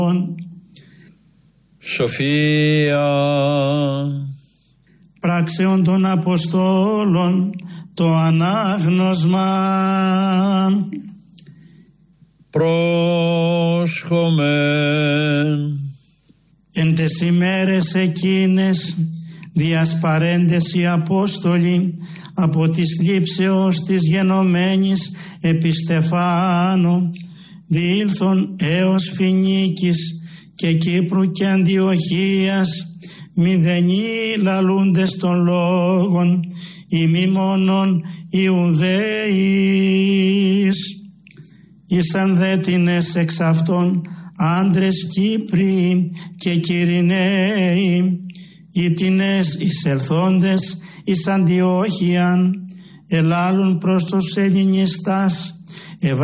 Σοφία. Πράξεων των Αποστόλων το ανάγνωσμα. Πρόσχομεν. Εν τες ημέρες εκείνες διασπαρέντες οι Απόστολοι από της θλίψεως της γενομένης επί Στεφάνου διήλθον έως Φινίκης και Κύπρου και Αντιοχίας, μηδενοί λαλούντες των λόγων, ημί μόνον Ιουδαίης. Ήσαν δέτινες εξ αυτών άντρες Κύπροι και Κυριναίοι, ήτινες εισελθόντες εις Αντιόχειαν, ελάλουν προς τους Ελληνιστάς